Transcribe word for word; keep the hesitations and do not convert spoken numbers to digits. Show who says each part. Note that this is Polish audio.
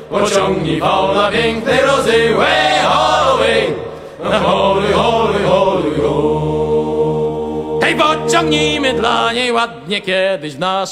Speaker 1: pociągnij wał na pięknej rozy, way, holuj, holuj, holuj, holuj, holuj. Hej, pociągnijmy dla niej ładnie kiedyś w nasz